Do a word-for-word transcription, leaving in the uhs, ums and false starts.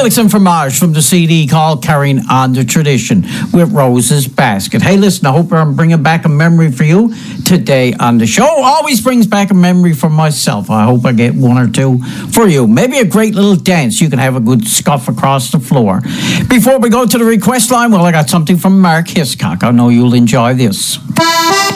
Felix and Fromage from the C D called Carrying On the Tradition with Rose's Basket. Hey, listen, I hope I'm bringing back a memory for you today on the show. Always brings back a memory for myself. I hope I get one or two for you. Maybe a great little dance. You can have a good scuff across the floor. Before we go to the request line, well, I got something from Mark Hiscock. I know you'll enjoy this.